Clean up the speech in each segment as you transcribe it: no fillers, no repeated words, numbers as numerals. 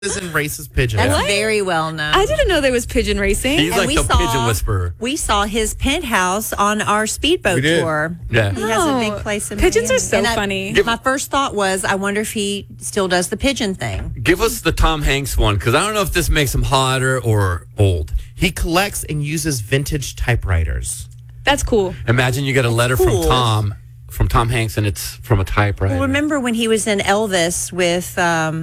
and races pigeons. That's very well known. I didn't know there was pigeon racing. He's like the pigeon whisperer. We saw his penthouse on our speedboat tour. Yeah. He has a big place in Pigeons Miami. are so And funny. My first thought was, I wonder if he still does the pigeon thing. Give us the Tom Hanks one, because I don't know if this makes him hotter or old. He collects and uses vintage typewriters. That's cool. Imagine you get a letter from Tom Hanks, and it's from a typewriter. Well, remember when he was in Elvis with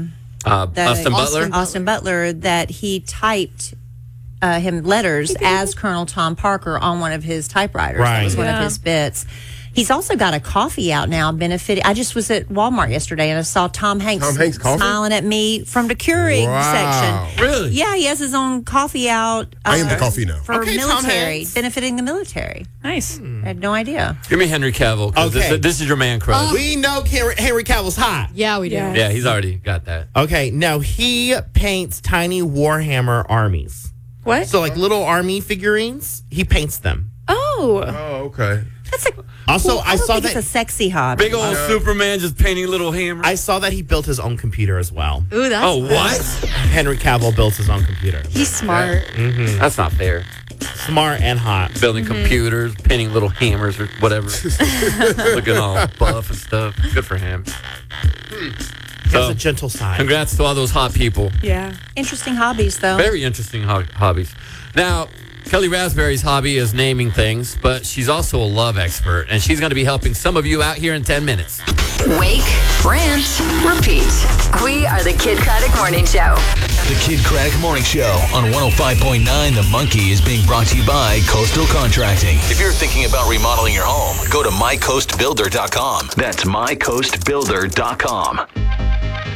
Austin Butler, that he typed him letters as Colonel Tom Parker on one of his typewriters. Right. That was one of his bits. He's also got a coffee out now benefiting. I just was at Walmart yesterday and I saw Tom Hanks coffee? smiling at me from the Keurig section. Really? Yeah, he has his own coffee out. I am the coffee now. For military, benefiting the military. Nice. I had no idea. Give me Henry Cavill, because this is your man crush. We know Henry Cavill's hot. Yeah, we do. Yeah, he's already got that. Okay, now he paints tiny Warhammer armies. What? So like little army figurines, he paints them. Oh. Oh, okay. That's a Also, cool, I saw think that it's a sexy hobby. Big old Superman just painting little hammers. I saw that he built his own computer as well. Ooh, that's what? Henry Cavill built his own computer. He's smart. That's not fair. Smart and hot. Building computers, painting little hammers or whatever. Looking all buff and stuff. Good for him. He has a gentle side. Congrats to all those hot people. Yeah. Interesting hobbies, though. Very interesting hobbies. Now, Kelly Raspberry's hobby is naming things, but she's also a love expert, and she's going to be helping some of you out here in 10 minutes. Wake, rant, repeat. We are the Kid Craddock Morning Show. The Kid Craddock Morning Show on 105.9 The Monkey is being brought to you by Coastal Contracting. If you're thinking about remodeling your home, go to mycoastbuilder.com. That's mycoastbuilder.com.